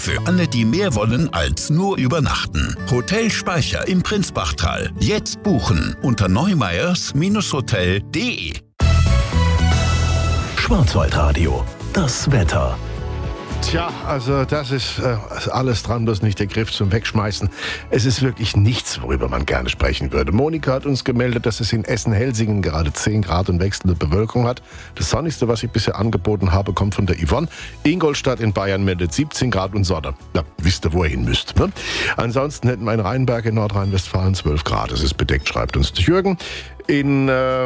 Für alle, die mehr wollen als nur übernachten. Hotel Speicher im Prinzbachtal. Jetzt buchen unter neumeyers-hotel.de. Schwarzwaldradio, das Wetter. Tja, also das ist alles dran, bloß nicht der Griff zum Wegschmeißen. Es ist wirklich nichts, worüber man gerne sprechen würde. Monika hat uns gemeldet, dass es in Essen-Helsingen gerade 10 Grad und wechselnde Bewölkung hat. Das Sonnigste, was ich bisher angeboten habe, kommt von der Yvonne. Ingolstadt in Bayern meldet 17 Grad und Sonne. Ja, wisst ihr, wo ihr hin müsst. Ne? Ansonsten hätten wir in Rheinberg in Nordrhein-Westfalen 12 Grad. Es ist bedeckt, schreibt uns der Jürgen. In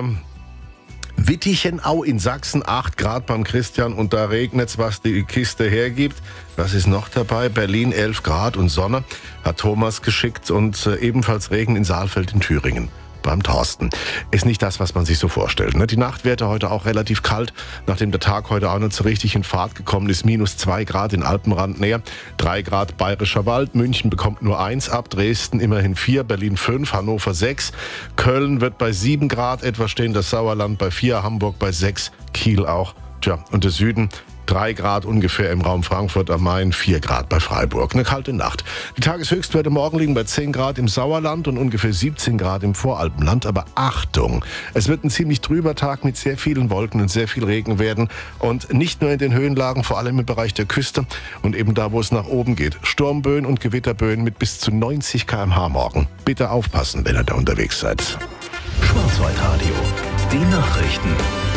Wittichenau in Sachsen 8 Grad beim Christian und da regnet's, was die Kiste hergibt. Was ist noch dabei? Berlin 11 Grad und Sonne hat Thomas geschickt und ebenfalls Regen in Saalfeld in Thüringen beim Thorsten. Ist nicht das, was man sich so vorstellt. Ne? Die Nachtwerte heute auch relativ kalt, nachdem der Tag heute auch nicht so richtig in Fahrt gekommen ist. -2 Grad in Alpenrand näher, 3 Grad Bayerischer Wald, München bekommt nur 1 ab, Dresden immerhin 4, Berlin 5, Hannover 6, Köln wird bei 7 Grad etwa stehen, das Sauerland bei 4, Hamburg bei 6, Kiel auch. Tja, und der Süden 3 Grad ungefähr im Raum Frankfurt am Main, 4 Grad bei Freiburg. Eine kalte Nacht. Die Tageshöchstwerte morgen liegen bei 10 Grad im Sauerland und ungefähr 17 Grad im Voralpenland. Aber Achtung, es wird ein ziemlich trüber Tag mit sehr vielen Wolken und sehr viel Regen werden. Und nicht nur in den Höhenlagen, vor allem im Bereich der Küste und eben da, wo es nach oben geht. Sturmböen und Gewitterböen mit bis zu 90 km/h morgen. Bitte aufpassen, wenn ihr da unterwegs seid. Schwarzwaldradio, die Nachrichten.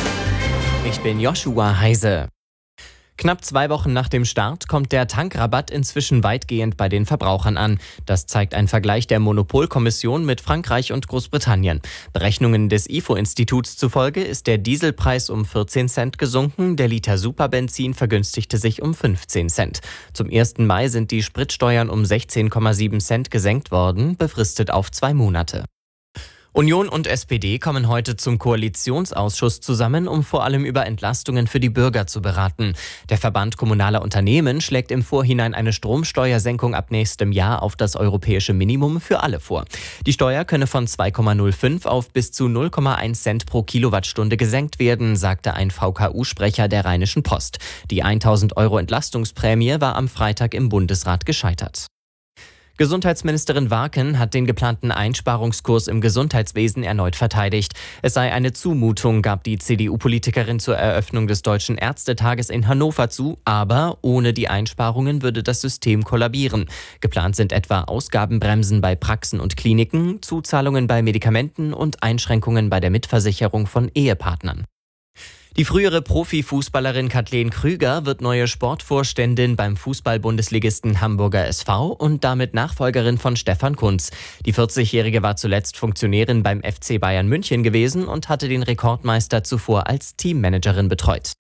Ich bin Joshua Heise. Knapp 2 Wochen nach dem Start kommt der Tankrabatt inzwischen weitgehend bei den Verbrauchern an. Das zeigt ein Vergleich der Monopolkommission mit Frankreich und Großbritannien. Berechnungen des IFO-Instituts zufolge ist der Dieselpreis um 14 Cent gesunken, der Liter Superbenzin vergünstigte sich um 15 Cent. Zum 1. Mai sind die Spritsteuern um 16,7 Cent gesenkt worden, befristet auf 2 Monate. Union und SPD kommen heute zum Koalitionsausschuss zusammen, um vor allem über Entlastungen für die Bürger zu beraten. Der Verband kommunaler Unternehmen schlägt im Vorhinein eine Stromsteuersenkung ab nächstem Jahr auf das europäische Minimum für alle vor. Die Steuer könne von 2,05 auf bis zu 0,1 Cent pro Kilowattstunde gesenkt werden, sagte ein VKU-Sprecher der Rheinischen Post. Die 1.000 € Entlastungsprämie war am Freitag im Bundesrat gescheitert. Gesundheitsministerin Warken hat den geplanten Einsparungskurs im Gesundheitswesen erneut verteidigt. Es sei eine Zumutung, gab die CDU-Politikerin zur Eröffnung des Deutschen Ärztetages in Hannover zu, aber ohne die Einsparungen würde das System kollabieren. Geplant sind etwa Ausgabenbremsen bei Praxen und Kliniken, Zuzahlungen bei Medikamenten und Einschränkungen bei der Mitversicherung von Ehepartnern. Die frühere Profifußballerin Kathleen Krüger wird neue Sportvorständin beim Fußball-Bundesligisten Hamburger SV und damit Nachfolgerin von Stefan Kuntz. Die 40-Jährige war zuletzt Funktionärin beim FC Bayern München gewesen und hatte den Rekordmeister zuvor als Teammanagerin betreut.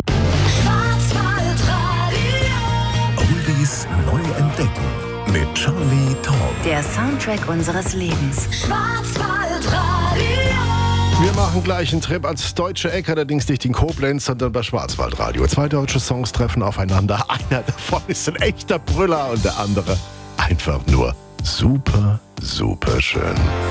Oldies neu entdecken mit Charlie Talk. Der Soundtrack unseres Lebens. Wir machen gleich einen Trip ans deutsche Eck, allerdings nicht in Koblenz, sondern bei Schwarzwaldradio. 2 deutsche Songs treffen aufeinander. Einer davon ist ein echter Brüller und der andere einfach nur super, super schön.